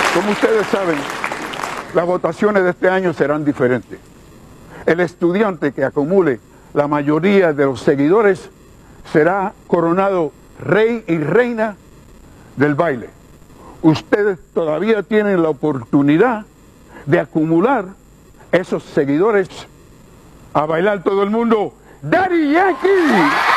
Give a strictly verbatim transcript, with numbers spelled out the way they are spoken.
Como ustedes saben, las votaciones de este año serán diferentes. El estudiante que acumule la mayoría de los seguidores será coronado rey y reina del baile. Ustedes todavía tienen la oportunidad de acumular esos seguidores. A bailar todo el mundo, ¡Daddy Yankee!